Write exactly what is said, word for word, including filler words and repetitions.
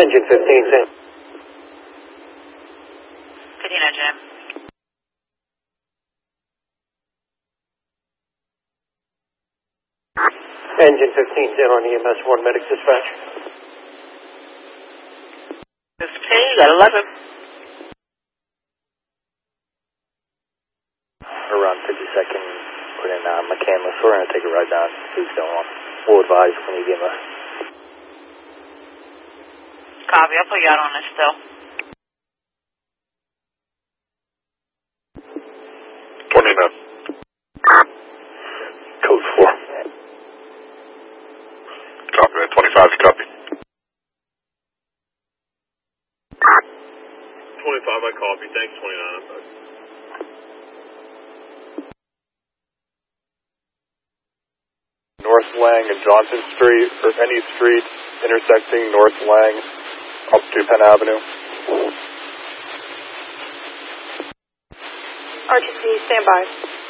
Engine fifteen's in. Cadena, Jim. Engine fifteen's in on E M S one medic dispatch. fifteen, got eleven. Around fifty-second, put in uh, McCandless. We're going to take a ride down, see what's going on. We'll advise when you give us. Copy, I'll put you out on this still. twenty-nine. Code four. Copy that. twenty-five, copy. twenty-five, I copy. Thanks, twenty-nine. I'm back. North Lang and Johnson Street, or any street intersecting North Lang up to Penn Avenue. R T C, stand by.